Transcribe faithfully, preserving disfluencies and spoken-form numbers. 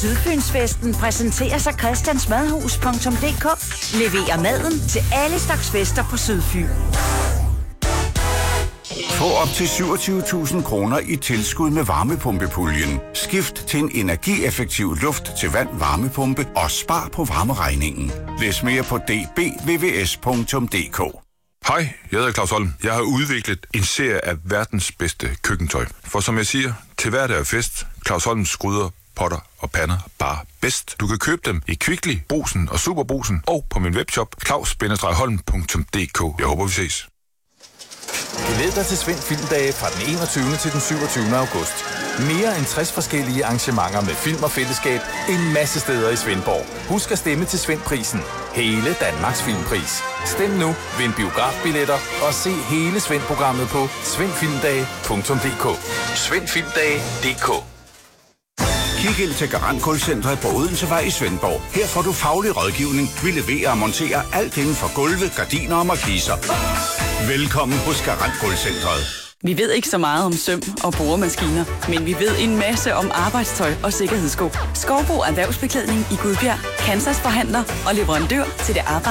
Sydfynsfesten præsenterer sig Christians Madhus punktum d k. Leverer maden til alle slags fester på Sydfyn. Få op til syvogtyve tusind kroner i tilskud med varmepumpepuljen. Skift til en energieffektiv luft til vand varmepumpe og spar på varmeregningen. Læs mere på d b v v s punktum d k. Hej, jeg hedder Claus Holm. Jeg har udviklet en serie af verdens bedste køkkentøj. For som jeg siger, til hverdag er fest. Claus Holms gryder, potter og pander bare bedst. Du kan købe dem i Kvickly, Brugsen og Superbrugsen og på min webshop claus bindestreg holm punktum d k. Jeg håber, vi ses. Glæd dig til Svend Filmdage fra den enogtyvende til den syvogtyvende august. Mere end tres forskellige arrangementer med film og fællesskab en masse steder i Svendborg. Husk at stemme til Svendprisen. Hele Danmarks filmpris. Stem nu, vind biografbilletter og se hele Svend-programmet på svendfilmdage punktum d k. svendfilmdage punktum d k. Kig ind til Garantgulvcentret på Odensevej i Svendborg. Her får du faglig rådgivning. Vi leverer og monterer alt inden for gulve, gardiner og markiser. Velkommen hos Garantgulvcentret. Vi ved ikke så meget om søm og boremaskiner, men vi ved en masse om arbejdstøj og sikkerhedssko. Skovbo Erhvervsbeklædning i Gudbjerg, Kansas forhandler og leverandør til det arbejde.